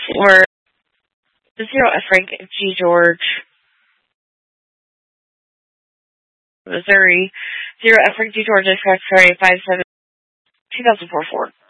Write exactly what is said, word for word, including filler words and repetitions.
For the zero F Frank G. George, Missouri, zero F Frank G. George, X X-ray five seven two thousand four four.